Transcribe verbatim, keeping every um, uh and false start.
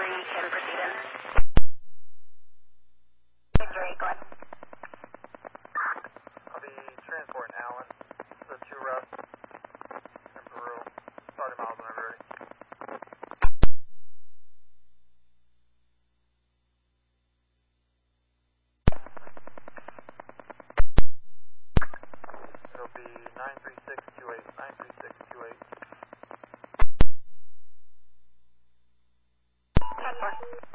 three can proceed in. Victory, go ahead. I'll be transporting Alan to the two rest in Peru. Starting miles whenever ready. It'll be nine three six two eight, nine three six two eight. ten four.